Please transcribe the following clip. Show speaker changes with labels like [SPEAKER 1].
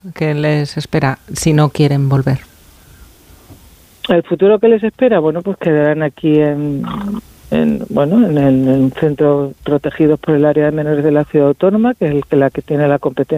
[SPEAKER 1] que les espera si no quieren volver?
[SPEAKER 2] El futuro que les espera, bueno, pues quedarán aquí en un centro protegidos por el área de menores de la ciudad autónoma, que es la que tiene la competencia